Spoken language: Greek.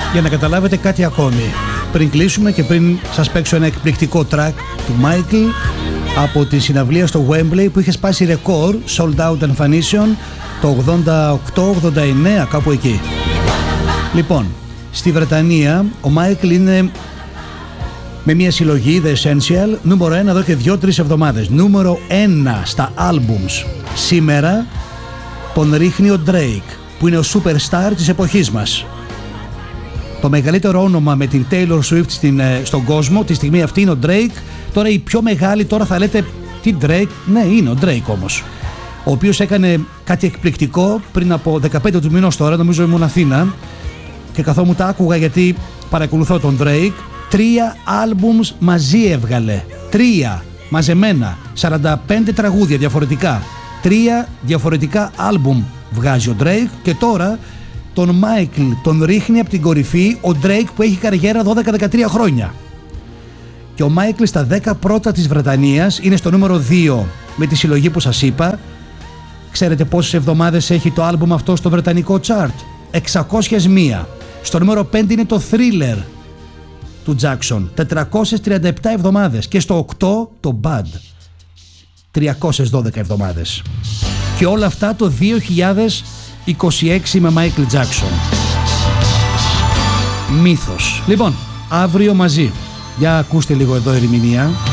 Για να καταλάβετε κάτι ακόμη, πριν κλείσουμε και πριν σας παίξω ένα εκπληκτικό track του Michael από τη συναυλία στο Wembley που είχε σπάσει ρεκόρ sold out εμφανίσεων το 88-89, κάπου εκεί. Λοιπόν, στη Βρετανία ο Michael είναι με μια συλλογή The Essential νούμερο 1 εδώ και 2-3 εβδομάδες, νούμερο 1 στα albums. Σήμερα τον ρίχνει ο Drake, που είναι ο superstar της εποχής μας. Το μεγαλύτερο όνομα με την Taylor Swift στον κόσμο τη στιγμή αυτή είναι ο Drake. Τώρα η πιο μεγάλη, τώρα θα λέτε τι Drake, ναι είναι ο Drake όμως, ο οποίος έκανε κάτι εκπληκτικό πριν από 15 του μηνός τώρα, νομίζω ήμουν Αθήνα και καθόμουν τα άκουγα γιατί παρακολουθώ τον Drake. 3 albums μαζί έβγαλε, 3 μαζεμένα, 45 τραγούδια διαφορετικά, 3 διαφορετικά album βγάζει ο Drake και τώρα τον Michael τον ρίχνει από την κορυφή ο Drake που έχει καριέρα 12-13 χρόνια. Και ο Michael στα 10 πρώτα της Βρετανίας είναι στο νούμερο 2 με τη συλλογή που σας είπα. Ξέρετε πόσες εβδομάδες έχει το άλμπουμ αυτό στο βρετανικό chart? 601. Στο νούμερο 5 είναι το Thriller του Jackson, 437 εβδομάδες. Και στο 8 το Bad, 312 εβδομάδες. Και όλα αυτά το 2026 με Michael Jackson. Μύθος. Λοιπόν, αύριο μαζί. Για ακούστε λίγο εδώ ερμηνεία.